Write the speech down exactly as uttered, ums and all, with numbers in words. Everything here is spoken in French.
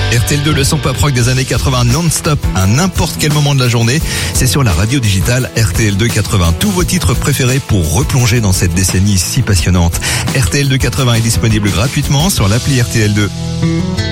R T L deux, le son pop rock des années quatre-vingts non-stop à n'importe quel moment de la journée. C'est sur la radio digitale R T L deux quatre-vingts. Tous vos titres préférés pour replonger dans cette décennie si passionnante. R T L deux quatre-vingts est disponible gratuitement sur l'appli R T L deux.